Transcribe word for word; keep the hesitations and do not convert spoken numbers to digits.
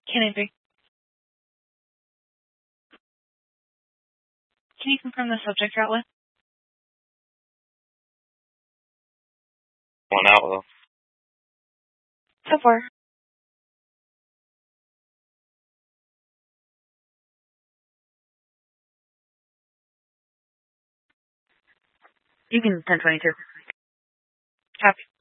Can I be? Can you confirm the subject you're out with? One out with. So far. You can ten twenty-two. Copy.